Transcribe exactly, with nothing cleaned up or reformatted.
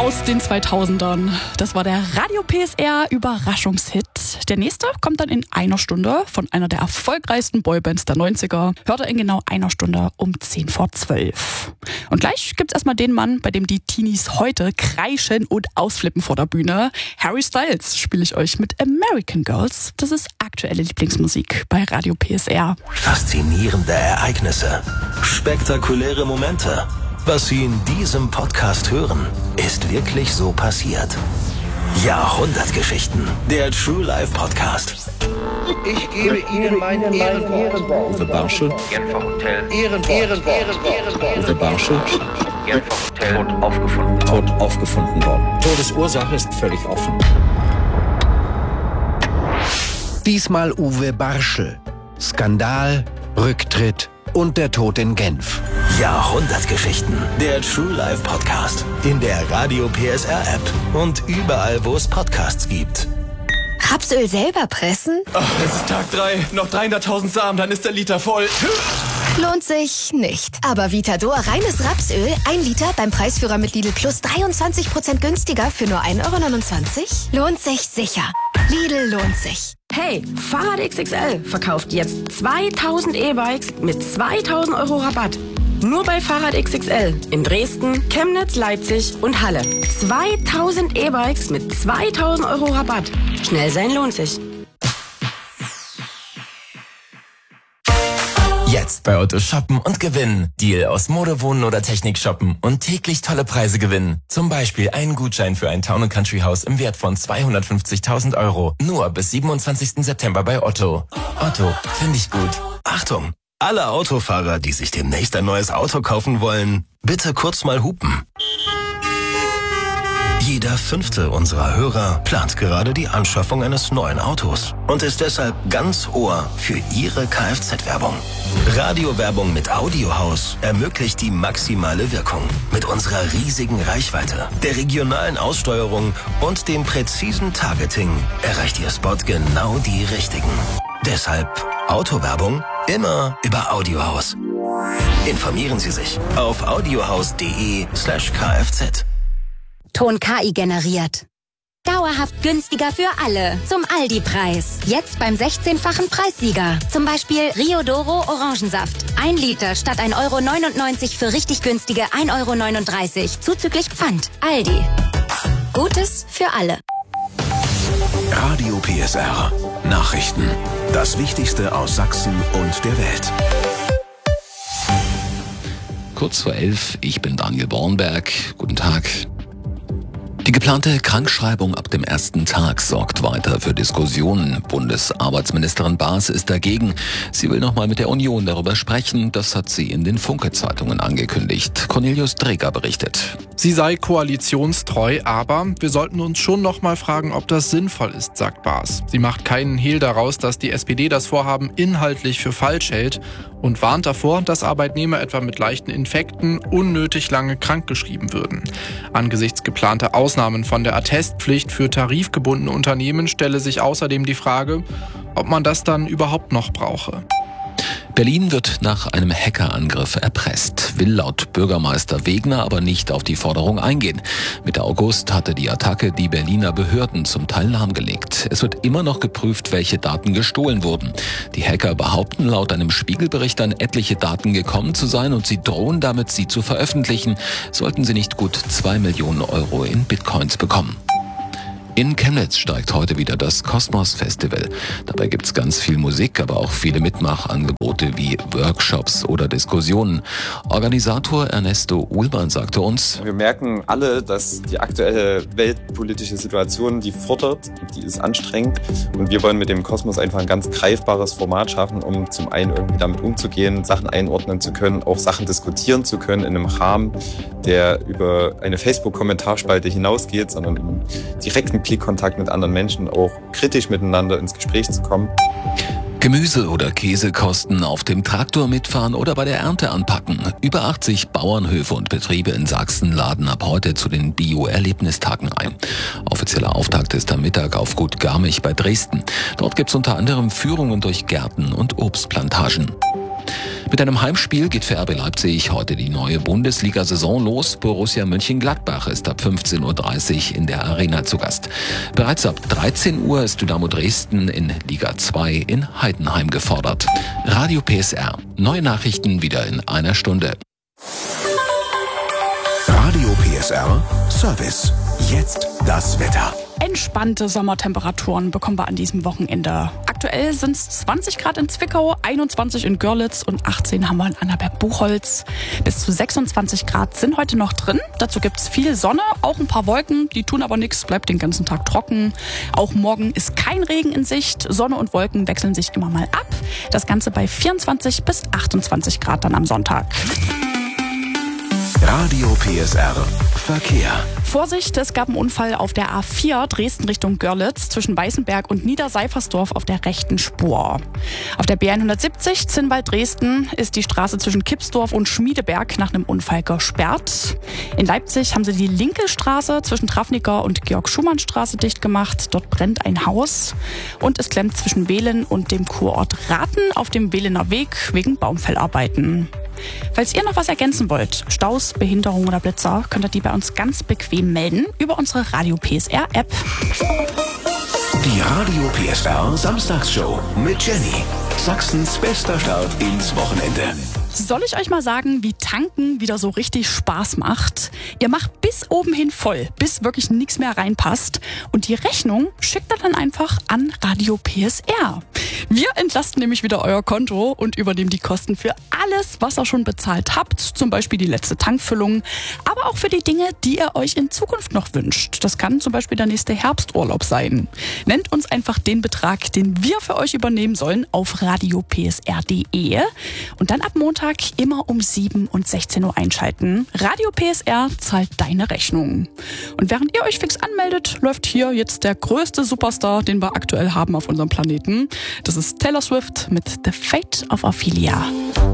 aus den zweitausendern. Das war der Radio P S R Überraschungshit. Der nächste kommt dann in einer Stunde von einer der erfolgreichsten Boybands der neunziger. Hört er in genau einer Stunde um zehn vor zwölf. Und gleich gibt's erstmal den Mann, bei dem die Teenies heute kreischen und ausflippen vor der Bühne. Harry Styles spiele ich euch mit American Girls. Das ist aktuelle Lieblingsmusik bei Radio P S R. Faszinierende Ereignisse, spektakuläre Momente. Was Sie in diesem Podcast hören, ist wirklich so passiert. Jahrhundertgeschichten, der True Life Podcast. Ich gebe Ihnen mein Ehrenwort. Uwe Barschel. Genfer Hotel. Ehrenwort. Ehrenwort. Ehrenwort. Uwe Barschel. Genfer Hotel. Tot aufgefunden. Tot aufgefunden worden. Todesursache ist völlig offen. Diesmal Uwe Barschel. Skandal, Rücktritt und der Tod in Genf. Jahrhundertgeschichten, der True Life Podcast. In der Radio P S R App und überall, wo es Podcasts gibt. Rapsöl selber pressen? Ach, es ist Tag drei. Noch dreihunderttausend Samen, dann ist der Liter voll. Lohnt sich nicht. Aber Vitador reines Rapsöl, ein Liter beim Preisführer mit Lidl Plus dreiundzwanzig Prozent günstiger für nur ein Euro neunundzwanzig? Lohnt sich sicher. Lidl lohnt sich. Hey, Fahrrad X X L verkauft jetzt zweitausend E-Bikes mit zweitausend Euro Rabatt. Nur bei Fahrrad X X L in Dresden, Chemnitz, Leipzig und Halle. zweitausend E-Bikes mit zweitausend Euro Rabatt. Schnell sein lohnt sich. Jetzt bei Otto shoppen und gewinnen. Deal aus Mode, Wohnen oder Technik shoppen und täglich tolle Preise gewinnen. Zum Beispiel einen Gutschein für ein Town- und Country Haus im Wert von zweihundertfünfzigtausend Euro. Nur bis siebenundzwanzigsten September bei Otto. Otto, finde ich gut. Achtung! Alle Autofahrer, die sich demnächst ein neues Auto kaufen wollen, bitte kurz mal hupen. Jeder fünfte unserer Hörer plant gerade die Anschaffung eines neuen Autos und ist deshalb ganz Ohr für Ihre Kfz-Werbung. Radiowerbung mit Audiohaus ermöglicht die maximale Wirkung. Mit unserer riesigen Reichweite, der regionalen Aussteuerung und dem präzisen Targeting erreicht Ihr Spot genau die Richtigen. Deshalb Autowerbung immer über Audiohaus. Informieren Sie sich auf audiohaus.de slash kfz. Ton K I generiert. Dauerhaft günstiger für alle. Zum Aldi-Preis. Jetzt beim sechzehnfachen Preissieger. Zum Beispiel Rio Doro Orangensaft. Ein Liter statt ein Euro neunundneunzig für richtig günstige ein Euro neununddreißig. Zuzüglich Pfand. Aldi. Gutes für alle. Radio P S R. Nachrichten. Das Wichtigste aus Sachsen und der Welt. Kurz vor elf, ich bin Daniel Bornberg. Guten Tag. Die geplante Krankschreibung ab dem ersten Tag sorgt weiter für Diskussionen. Bundesarbeitsministerin Baas ist dagegen. Sie will nochmal mit der Union darüber sprechen. Das hat sie in den Funke-Zeitungen angekündigt. Cornelius Dreger berichtet. Sie sei koalitionstreu, aber wir sollten uns schon nochmal fragen, ob das sinnvoll ist, sagt Baas. Sie macht keinen Hehl daraus, dass die S P D das Vorhaben inhaltlich für falsch hält und warnt davor, dass Arbeitnehmer etwa mit leichten Infekten unnötig lange krankgeschrieben würden. Angesichts geplanter Ausnahmen von der Attestpflicht für tarifgebundene Unternehmen stelle sich außerdem die Frage, ob man das dann überhaupt noch brauche. Berlin wird nach einem Hackerangriff erpresst, will laut Bürgermeister Wegner aber nicht auf die Forderung eingehen. Mitte August hatte die Attacke die Berliner Behörden zum Teil lahmgelegt. Es wird immer noch geprüft, welche Daten gestohlen wurden. Die Hacker behaupten laut einem Spiegelbericht an etliche Daten gekommen zu sein und sie drohen damit, sie zu veröffentlichen, sollten sie nicht gut zwei Millionen Euro in Bitcoins bekommen. In Chemnitz steigt heute wieder das Kosmos Festival. Dabei gibt's ganz viel Musik, aber auch viele Mitmachangebote wie Workshops oder Diskussionen. Organisator Ernesto Uhlmann sagte uns: Wir merken alle, dass die aktuelle weltpolitische Situation, die fordert, die ist anstrengend. Und wir wollen mit dem Kosmos einfach ein ganz greifbares Format schaffen, um zum einen irgendwie damit umzugehen, Sachen einordnen zu können, auch Sachen diskutieren zu können in einem Rahmen, der über eine Facebook-Kommentarspalte hinausgeht, sondern im direkten Blickkontakt mit anderen Menschen auch kritisch miteinander ins Gespräch zu kommen. Gemüse oder Käsekosten auf dem Traktor mitfahren oder bei der Ernte anpacken. Über achtzig Bauernhöfe und Betriebe in Sachsen laden ab heute zu den Bio-Erlebnistagen ein. Offizieller Auftakt ist am Mittag auf Gut Garmisch bei Dresden. Dort gibt's unter anderem Führungen durch Gärten und Obstplantagen. Mit einem Heimspiel geht für R B Leipzig heute die neue Bundesliga-Saison los. Borussia Mönchengladbach ist ab fünfzehn Uhr dreißig in der Arena zu Gast. Bereits ab dreizehn Uhr ist Dynamo Dresden in Liga zwei in Heidenheim gefordert. Radio P S R. Neue Nachrichten wieder in einer Stunde. Radio P S R Service. Jetzt das Wetter. Entspannte Sommertemperaturen bekommen wir an diesem Wochenende. Aktuell sind es zwanzig Grad in Zwickau, einundzwanzig in Görlitz und achtzehn haben wir in Annaberg-Buchholz. Bis zu sechsundzwanzig Grad sind heute noch drin. Dazu gibt es viel Sonne, auch ein paar Wolken, die tun aber nichts, bleibt den ganzen Tag trocken. Auch morgen ist kein Regen in Sicht. Sonne und Wolken wechseln sich immer mal ab. Das Ganze bei vierundzwanzig bis achtundzwanzig Grad dann am Sonntag. Radio P S R Verkehr. Vorsicht, es gab einen Unfall auf der A vier Dresden Richtung Görlitz zwischen Weißenberg und Niederseifersdorf auf der rechten Spur. Auf der B hundertsiebzig Zinnwald-Dresden ist die Straße zwischen Kipsdorf und Schmiedeberg nach einem Unfall gesperrt. In Leipzig haben sie die linke Straße zwischen Trafniker und Georg-Schumann-Straße dicht gemacht. Dort brennt ein Haus und es klemmt zwischen Wehlen und dem Kurort Rathen auf dem Wehlener Weg wegen Baumfellarbeiten. Falls ihr noch was ergänzen wollt, Staus, Behinderung oder Blitzer, könnt ihr die bei uns ganz bequem melden über unsere Radio P S R App. Die Radio P S R Samstagsshow mit Jenny. Sachsens bester Start ins Wochenende. Soll ich euch mal sagen, wie tanken wieder so richtig Spaß macht? Ihr macht bis oben hin voll, bis wirklich nichts mehr reinpasst. Und die Rechnung schickt ihr dann einfach an Radio P S R. Wir entlasten nämlich wieder euer Konto und übernehmen die Kosten für alles, was ihr schon bezahlt habt. Zum Beispiel die letzte Tankfüllung, aber auch für die Dinge, die ihr euch in Zukunft noch wünscht. Das kann zum Beispiel der nächste Herbsturlaub sein. Nennt uns einfach den Betrag, den wir für euch übernehmen sollen, auf radio p s r punkt d e und dann ab Montag immer um sieben und sechzehn Uhr einschalten. Radio P S R zahlt deine Rechnung. Und während ihr euch fix anmeldet, läuft hier jetzt der größte Superstar, den wir aktuell haben auf unserem Planeten. Das ist Taylor Swift mit The Fate of Ophelia.